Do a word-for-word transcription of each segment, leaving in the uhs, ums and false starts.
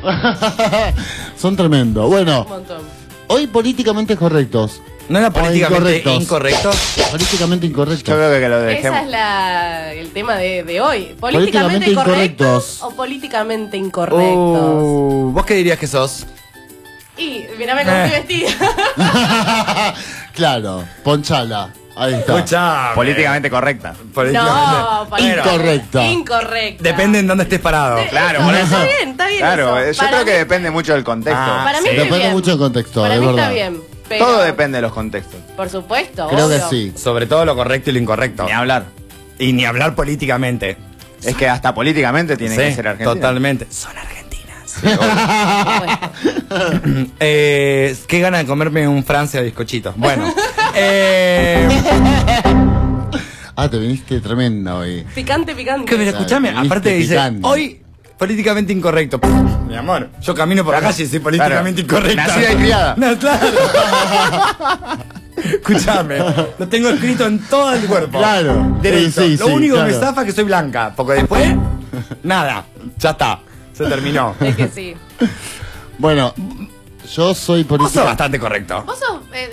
Son tremendos. Bueno, Un montón. hoy políticamente correctos. ¿No era políticamente incorrectos. incorrecto? Políticamente incorrectos. Yo creo que lo Esa dejemos. es la, el tema de, de hoy. Políticamente ¿Políticamente correctos incorrectos. o políticamente incorrectos? Uh, ¿Vos qué dirías que sos? Y mírame cómo Eh. estoy vestida. Claro, ponchala. Ahí está. Escuchame. Políticamente correcta. No, políticamente Incorrecta. Incorrecta. Depende en dónde estés parado. De- Claro, eso, por está eso. bien, está bien. Claro, eso. eh, yo Para creo que mí- depende mucho del contexto. Ah, Para mí sí. está Depende bien. mucho del contexto, Para es mí verdad. está bien. Pero, Todo depende de los contextos. Por supuesto. Creo que obvio. sí. Sobre todo lo correcto y lo incorrecto. Ni hablar. Y ni hablar políticamente. Es que hasta políticamente tiene Sí, que ser argentina. totalmente. Son argentinas. Por supuesto. eh, qué gana de comerme un Francia bizcochito. Bueno. eh, Ah, te viniste tremenda hoy. Picante, picante. que mira, escuchame, Viniste aparte dice, picante. hoy políticamente incorrecto. Mi amor, yo camino por la calle y soy políticamente Claro. incorrecta. Nacida y criada. No, claro. Escúchame, lo tengo escrito en todo el cuerpo. Claro. Derecho. Sí, sí, lo sí, único que me claro. zafa es que soy blanca. Porque después, nada, ya está. Se terminó. Es que sí. Bueno, yo soy Vos sos política. bastante correcto. Vos sos. eh,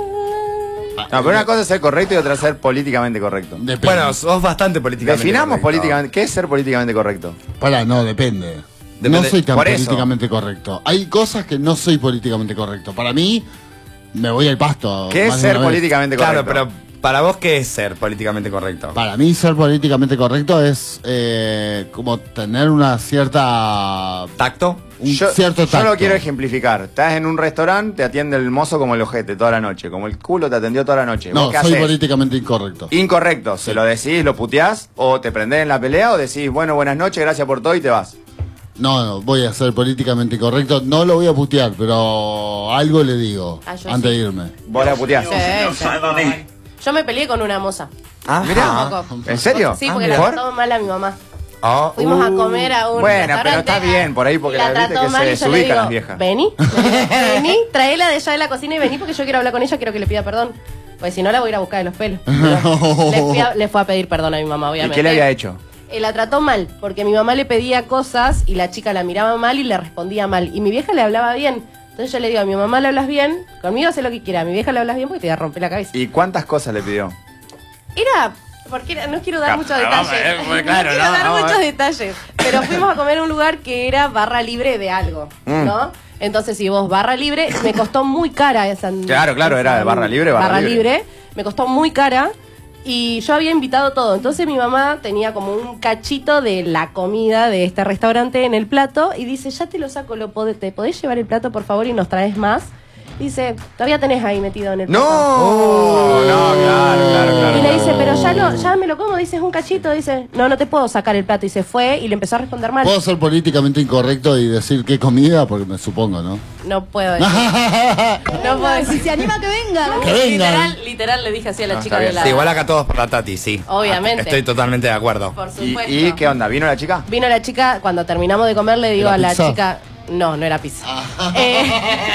No, pero una cosa es ser correcto y otra es ser políticamente correcto. Depende. Bueno, sos bastante políticamente Definamos correcto. políticamente. ¿Qué es ser políticamente correcto? Pará, no, depende. Depende- No soy tan por eso. políticamente correcto. Hay cosas que no soy políticamente correcto. Para mí, me voy al pasto. ¿Qué es más de ser una vez. políticamente Claro, correcto? pero para vos, ¿qué es ser políticamente correcto? Para mí, ser políticamente correcto es eh, como tener una cierta. ¿Tacto? Un yo, cierto yo tacto. lo quiero ejemplificar. Estás en un restaurante, te atiende el mozo como el ojete toda la noche. Como el culo te atendió toda la noche. No, ¿Vos qué soy hacés? políticamente incorrecto. Incorrecto. ¿Se lo decís, lo puteás? ¿O te prendés en la pelea? ¿O decís, bueno, buenas noches, gracias por todo y te vas? No, no, voy a ser políticamente incorrecto. No lo voy a putear, pero algo le digo Ah, yo antes sí. de irme. Vos la puteás. sí, sí. Yo me peleé con una moza. Ah, Mirá. Un poco. ¿En serio? Sí, Ah, porque mira. la trató mal a mi mamá. Oh, Fuimos uh. a comer a un Bueno, pero restaurante, está bien, por ahí, porque y la la viste trató que mal se y yo le desubican digo, las viejas. Vení, vení, traela de allá de la cocina y vení porque yo quiero hablar con ella, quiero que le pida perdón. Pues si no la voy a ir a buscar de los pelos. Pero le, fui a- le fue a pedir perdón a mi mamá, ¿Y obviamente. qué le había hecho? Eh, la trató mal, porque mi mamá le pedía cosas y la chica la miraba mal y le respondía mal. Y mi vieja le hablaba bien. Entonces yo le digo, a mi mamá le hablas bien, conmigo hace lo que quiera, a mi vieja le hablas bien porque te voy a romper la cabeza. ¿Y cuántas cosas le pidió? Era, porque era- no quiero dar Claro, muchos vamos, detalles. eh, pues, claro, no quiero no, dar vamos, muchos eh. detalles. Pero fuimos a comer a un lugar que era barra libre de algo, Mm. ¿no? Entonces, si vos barra libre, me costó muy cara esa. Claro, claro, era de barra libre, barra libre. libre. Me costó muy cara. Y yo había invitado todo. Entonces mi mamá tenía como un cachito de la comida de este restaurante en el plato. Y dice, ya te lo saco, lo pod- ¿te podés llevar el plato, por favor, y nos traes más? Dice, todavía tenés ahí metido en el plato. No, no, claro, claro, claro. Y le dice, pero ya no, ya me lo como, dice, es un cachito, dice, no, no te puedo sacar el plato. Y se fue y le empezó a responder mal. ¿Puedo ser políticamente incorrecto y decir qué comida? Porque me supongo, ¿no? No puedo decir. No puedo Si decir. se anima que venga. Que vengan. Literal, literal le dije así a la No, chica está de bien. la. Sí, igual acá todos por la Tati, sí. Obviamente. Estoy totalmente de acuerdo. Por ¿Y, supuesto. ¿Y qué onda? ¿Vino la chica? Vino la chica, cuando terminamos de comer, le digo ¿Era a la pizza? chica. No, no era pizza. Eh,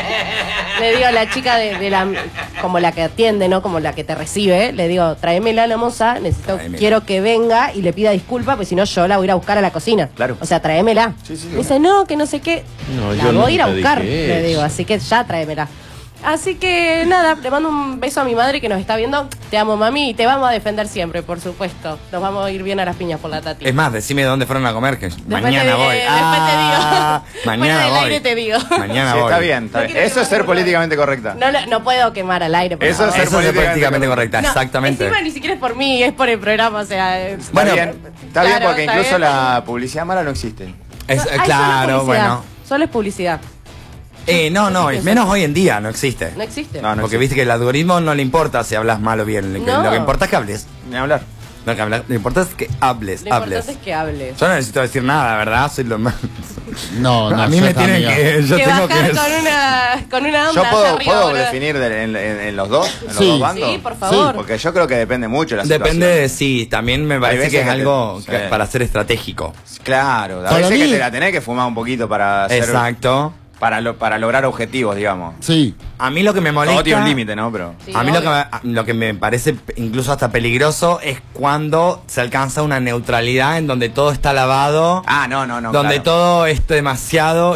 le digo a la chica de, de la. Como la que atiende, ¿no? Como la que te recibe. Le digo, tráemela a la moza. Necesito, Tráemela. quiero que venga y le pida disculpas, porque si no, yo la voy a ir a buscar a la cocina. Claro. O sea, tráemela. Sí, sí, sí. Me dice, no, que no sé qué. No, la yo voy a ir a nunca buscar. dije Le eso. digo, así que ya tráemela. Así que nada, le mando un beso a mi madre que nos está viendo. Te amo, mami, y te vamos a defender siempre, por supuesto. Nos vamos a ir bien a las piñas por la Tati. Es más, decime dónde fueron a comer, que Después mañana te- voy. después Ah, te digo. mañana Fuera del voy. aire te digo. Mañana Sí, voy. está bien, está No bien. quiero Eso es que ser me políticamente correcta. No, no, no puedo quemar al aire, por Eso favor. es ser Eso es políticamente políticamente correcta, No, exactamente. Encima ni siquiera es por mí, es por el programa, o sea... eh, Está Bueno, bien, está bien claro, porque está incluso bien. la publicidad mala no existe. Es- Ay, solo claro, publicidad, bueno. Solo es publicidad. Eh, no, no, Eso. menos hoy en día no existe. No existe. No, no Porque existe. viste que el algoritmo no le importa si hablas mal o bien. Lo que, No. lo que importa es que hables. Ni hablar. Lo que, habla- lo importa es que hables, Lo hables. importante es que hables. Yo no necesito decir nada, ¿verdad? Soy lo más. No, no, a mí ya me está, tienen amiga. que. Yo que tengo bajar que. con una, con una onda Yo allá puedo, arriba, puedo boludo. definir de- en, en- en los dos, en los Sí. dos bandos. Sí, por favor. Porque yo creo que depende mucho de la Depende situación. de sí, también me parece veces que es que te- algo sí. que- para ser estratégico. Claro, a Para veces mí- que te la tenés que fumar un poquito para hacer, Exacto. para, lo- para lograr objetivos, digamos. Sí. A mí lo que me molesta. Todo tiene un límite, ¿no? Pero Sí, a mí lo que, obvio. me, lo que me parece incluso hasta peligroso es cuando se alcanza una neutralidad en donde todo está lavado, ah, no, no, no. donde claro. todo es demasiado